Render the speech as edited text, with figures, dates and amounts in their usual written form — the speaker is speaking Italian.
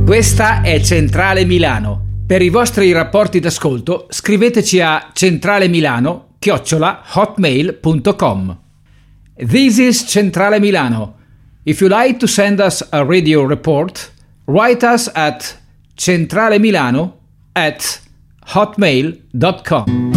Questa è Centrale Milano. Per i vostri rapporti d'ascolto scriveteci a centralemilano@hotmail.com. This is Centrale Milano. If you like to send us a radio report, write us at centralemilano@hotmail.com.